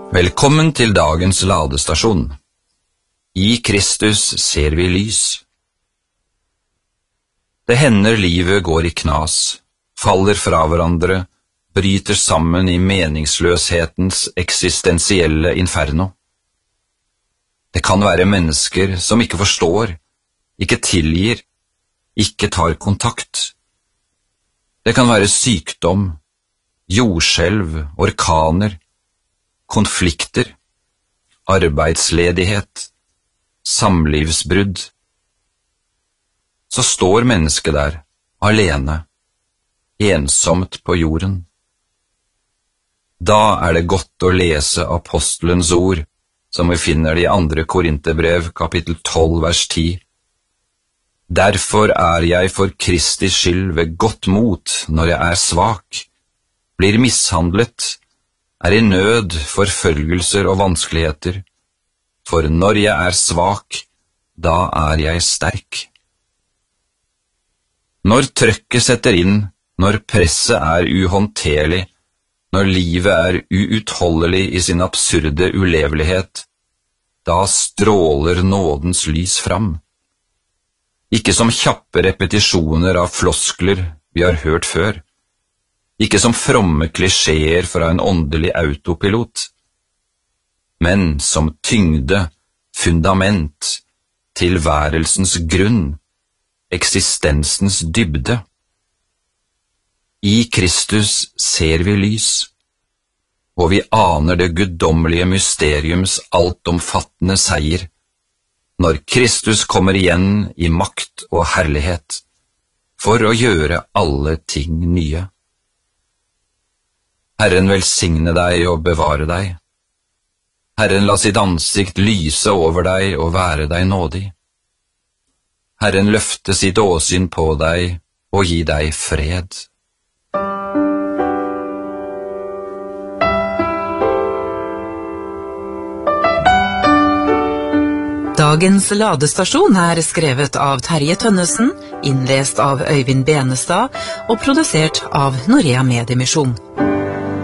Velkommen til dagens ladestasjon. I Kristus ser vi lys. Det hender livet går i knas, faller fra hverandre, bryter sammen i meningsløshetens eksistensielle inferno. Det kan være mennesker som ikke forstår, ikke tilgir, ikke tar kontakt. Det kan være sykdom, jordskjelv, orkaner, konflikter, arbeidsledighet, samlivsbrudd. Så står mennesket der, alene, ensomt på jorden. Da er det godt å lese apostelens ord, som vi finner det i 2. Korinterbrev, kapittel 12, vers 10. Derfor er jeg for Kristi skyld ved godt mot når jeg er svak, blir mishandlet, er i nød, forfølgelser og vanskeligheter, for når jeg er svak, da er jeg sterk. Når trøkket setter inn, når presset er uhåndterlig, når livet er uutholdelig i sin absurde ulevelighet, da stråler nådens lys fram. Ikke som kjappe repetisjoner av floskler vi har hørt før, ikke som fromme klisjeer fra en åndelig autopilot, men som tyngde, fundament, tilværelsens grunn, eksistensens dybde. I Kristus ser vi lys, og vi aner det guddommelige mysteriums altomfattende seier, når Kristus kommer igjen i makt og herlighet, for å gjøre alle ting nye. Herren velsigne deg og bevare deg. Herren la sitt ansikt lyse over deg og være deg nådig. Herren løfte sitt åsyn på deg og gi deg fred. Dagens ladestasjon er skrevet av Terje Tønnesen, innlest av Øyvind Benestad og produsert av Norea Mediemisjon.